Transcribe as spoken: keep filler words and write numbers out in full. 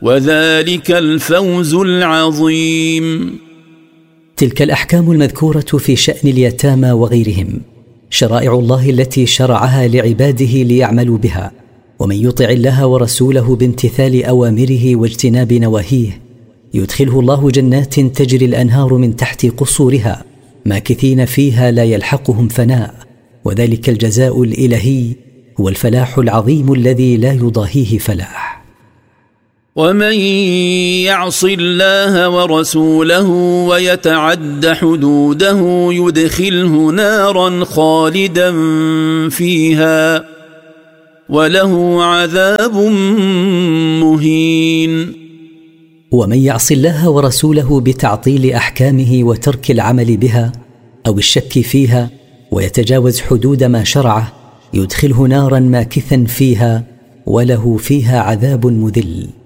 وذلك الفوز العظيم. تلك الأحكام المذكورة في شأن اليتامى وغيرهم شرائع الله التي شرعها لعباده ليعملوا بها، ومن يطع الله ورسوله بامتثال أوامره واجتناب نواهيه يدخله الله جنات تجري الأنهار من تحت قصورها ماكثين فيها لا يلحقهم فناء، وذلك الجزاء الإلهي هو الفلاح العظيم الذي لا يضاهيه فلاح. ومن يعص الله ورسوله ويتعد حدوده يدخله نارا خالدا فيها وله عذاب مهين. ومن يعص الله ورسوله بتعطيل أحكامه وترك العمل بها أو الشك فيها ويتجاوز حدود ما شرعه يدخله نارا ماكثا فيها وله فيها عذاب مذل.